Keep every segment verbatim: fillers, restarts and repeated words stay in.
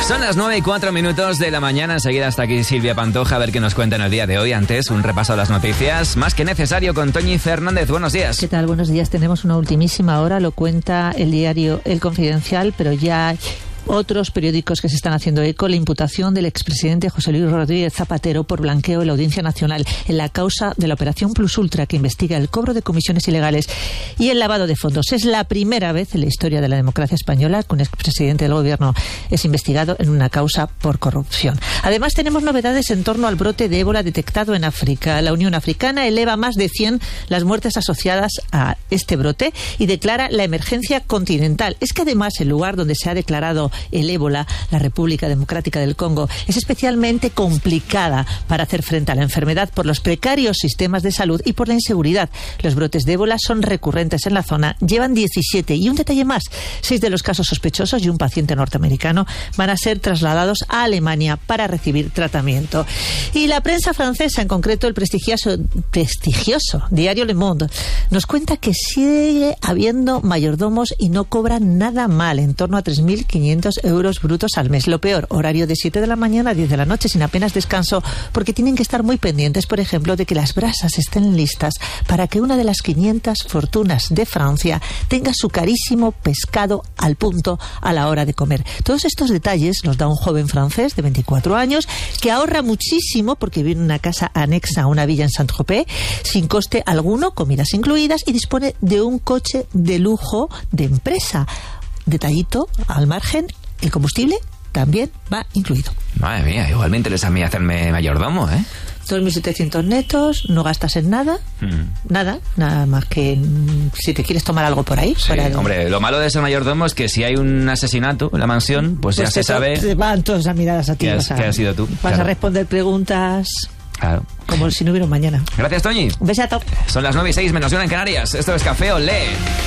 Son las nueve y cuatro minutos de la mañana. Enseguida hasta aquí Silvia Pantoja a ver qué nos cuenta en el día de hoy. Antes, un repaso a las noticias más que necesario con Toñi Fernández. Buenos días. ¿Qué tal? Buenos días. Tenemos una ultimísima hora. Lo cuenta el diario El Confidencial, pero ya otros periódicos que se están haciendo eco, la imputación del expresidente José Luis Rodríguez Zapatero por blanqueo en la Audiencia Nacional en la causa de la Operación Plus Ultra, que investiga el cobro de comisiones ilegales y el lavado de fondos. Es la primera vez en la historia de la democracia española que un expresidente del gobierno es investigado en una causa por corrupción. Además, tenemos novedades en torno al brote de ébola detectado en África. La Unión Africana eleva a más de cien las muertes asociadas a este brote y declara la emergencia continental. Es que además el lugar donde se ha declarado el ébola, la República Democrática del Congo, es especialmente complicada para hacer frente a la enfermedad por los precarios sistemas de salud y por la inseguridad. Los brotes de ébola son recurrentes en la zona, llevan diecisiete, y un detalle más, seis de los casos sospechosos y un paciente norteamericano van a ser trasladados a Alemania para recibir tratamiento. Y la prensa francesa, en concreto el prestigioso, prestigioso diario Le Monde, nos cuenta que sigue habiendo mayordomos y no cobran nada mal, en torno a tres mil quinientos euros brutos al mes. Lo peor, horario de siete de la mañana a diez de la noche sin apenas descanso, porque tienen que estar muy pendientes, por ejemplo, de que las brasas estén listas para que una de las quinientas fortunas de Francia tenga su carísimo pescado al punto a la hora de comer. Todos estos detalles los da un joven francés de veinticuatro años que ahorra muchísimo porque vive en una casa anexa a una villa en Saint-Tropez, sin coste alguno, comidas incluidas, y dispone de un coche de lujo de empresa. Detallito al margen, el combustible también va incluido. Madre mía, igual me interesa a mí hacerme mayordomo, ¿eh? dos mil setecientos netos, no gastas en nada, mm. nada, nada más que mm, si te quieres tomar algo por ahí. Sí, fuera de... hombre, lo malo de ser mayordomo es que si hay un asesinato en la mansión, pues, pues ya se sabe... Te van todas las miradas a ti. Que has, que has sido tú. Vas claro. a responder preguntas... Claro. Como si no hubiera un mañana. Gracias, Toñi. Un besato. Son las nueve y seis menos una en Canarias. Esto es Café Olé.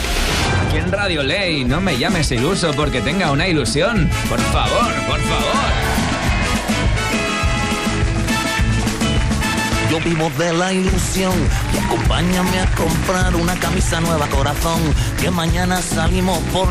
Aquí en Radio Ley. No me llames iluso porque tenga una ilusión. Por favor, por favor. Yo vivo de la ilusión y acompáñame a comprar una camisa nueva, corazón, que mañana salimos por